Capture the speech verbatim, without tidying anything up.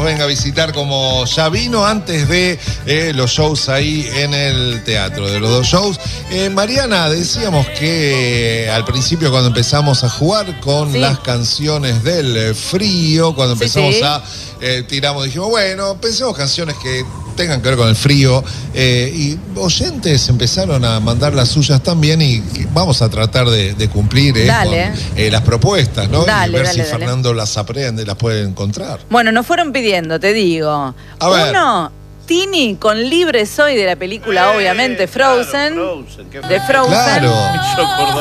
venga a visitar, como ya vino antes de eh, los shows ahí en el teatro, de los dos shows. Eh, Mariana, decíamos que eh, al principio cuando empezamos a jugar con sí. las canciones del eh, frío, cuando Sí, empezamos sí. a eh, tiramos, dijimos, bueno, pensemos canciones que tengan que ver con el frío, eh, y oyentes empezaron a mandar las suyas también, y vamos a tratar de, de cumplir eh, Dale. con eh, las propuestas, ¿no? Dale, y ver dale, si dale. Fernando las aprende, las puede encontrar. Bueno, nos fueron pidiendo, te digo. A ver. Uno, Tini con Libre Soy, de la película, Eh, obviamente, claro, Frozen. Frozen, qué De Frozen. Claro.